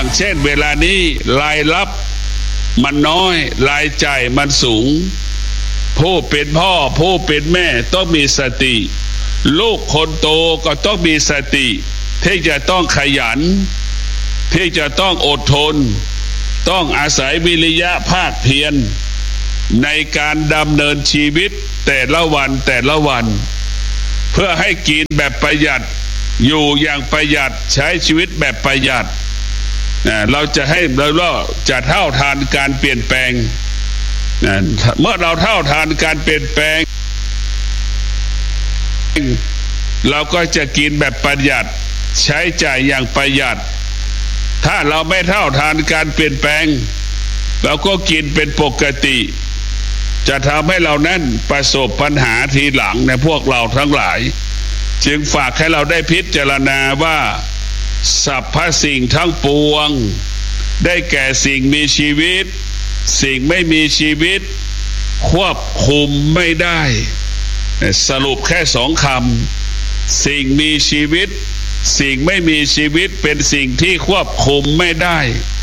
เช่นเวลานี้รายรับมันน้อยรายจ่ายมันสูงผู้เป็นพ่อผู้เป็นแม่ต้องมีสติลูกคนโตก็ต้องมีสติที่จะต้องขยันที่จะต้องอดทนต้องอาศัยวิริยะภาคเพียรในการดำเนินชีวิตแต่ละวันเพื่อให้กินแบบประหยัดอยู่อย่างประหยัดใช้ชีวิตแบบประหยัดเราจะให้เราจะเท่าทานการเปลี่ยนแปลงเมื่อเราเท่าทานการเปลี่ยนแปลงเราก็จะกินแบบประหยัดใช้จ่ายอย่างประหยัดถ้าเราไม่เท่าทานการเปลี่ยนแปลงเราก็กินเป็นปกติจะทำให้เรานั้นประสบปัญหาทีหลังในพวกเราทั้งหลายจึงฝากให้เราได้พิจารณาว่าสรรพสิ่งทั้งปวงได้แก่สิ่งมีชีวิตสิ่งไม่มีชีวิตควบคุมไม่ได้สรุปแค่2 คำสิ่งมีชีวิตสิ่งไม่มีชีวิตเป็นสิ่งที่ควบคุมไม่ได้